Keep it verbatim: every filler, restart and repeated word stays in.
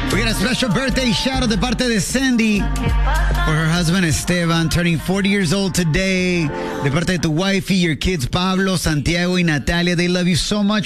We got a special birthday shout out de parte de Sandy for her husband Esteban, turning forty years old today. De parte de tu wifey, your kids Pablo, Santiago y Natalia. They love you so much.